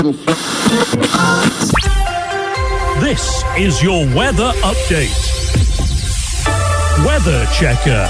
This is your weather update. Weather Checker.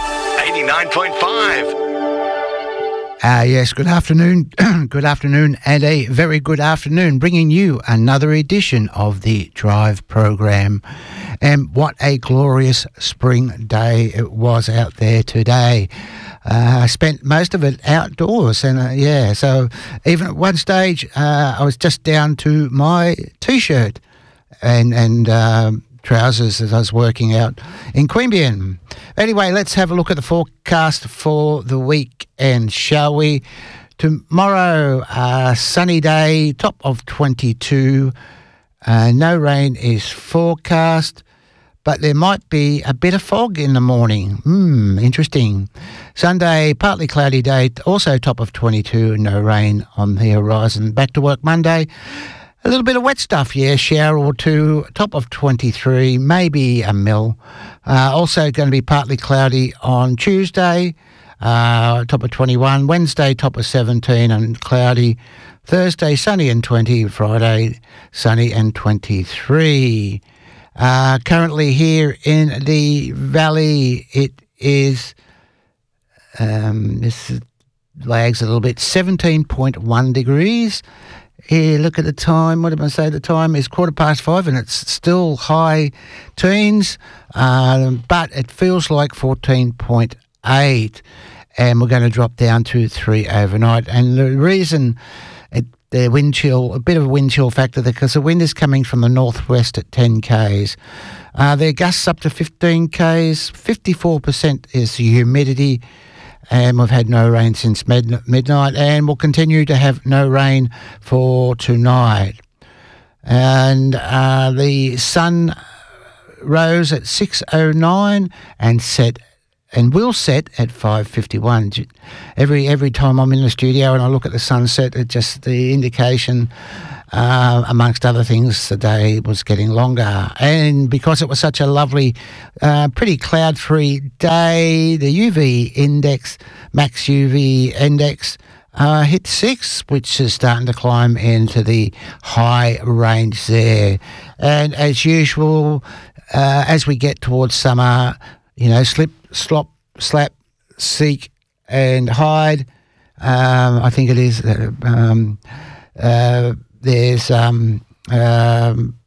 89.5. Yes, good afternoon. Good afternoon, and a very good afternoon, bringing you another edition of the Drive program. And what a glorious spring day it was out there today. I spent most of it outdoors, and so even at one stage I was just down to my T-shirt and trousers as I was working out in Queanbeyan. Anyway, let's have a look at the forecast for the weekend, shall we? Tomorrow, sunny day, top of 22. No rain is forecast, but there might be a bit of fog in the morning. Interesting. Sunday, partly cloudy day, also top of 22, no rain on the horizon. Back to work Monday. A little bit of wet stuff, shower or two, top of 23, maybe a mil. Also going to be partly cloudy on Tuesday, top of 21. Wednesday, top of 17 and cloudy. Thursday, sunny and 20. Friday, sunny and 23. Currently here in the valley, it is, this lags a little bit, 17.1 degrees. Here, look at the time. What did I say? The time is 5:15 and it's still high teens, but it feels like 14.8, and we're going to drop down to 3 overnight. And the reason the wind chill, a bit of a wind chill factor there, because the wind is coming from the northwest at 10 k's. There are gusts up to 15 k's. 54% is the humidity. And we've had no rain since midnight, and we'll continue to have no rain for tonight. And the sun rose at 6:09 and will set at 5:51. Every time I'm in the studio and I look at the sunset, it just the indication, amongst other things, the day was getting longer. And because it was such a lovely, pretty cloud-free day, the UV index, max UV index, hit 6, which is starting to climb into the high range there. And as usual, as we get towards summer, slip, slop, slap, seek, and hide. I think it is. There's